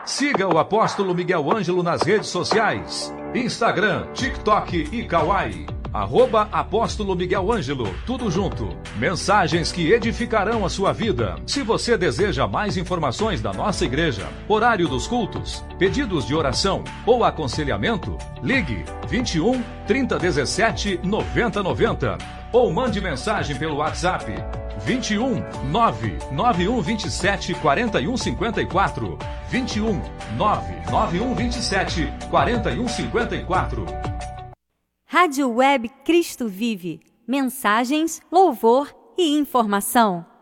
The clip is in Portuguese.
Siga o Apóstolo Miguel Ângelo nas redes sociais: Instagram, TikTok e Kawai. @Apóstolo Miguel Ângelo, tudo junto. Mensagens que edificarão a sua vida. Se você deseja mais informações da nossa igreja, horário dos cultos, pedidos de oração ou aconselhamento, ligue 21 3017 9090 ou mande mensagem pelo WhatsApp 21 99127 4154. 21 99127 4154. Rádio Web Cristo Vive. Mensagens, louvor e informação.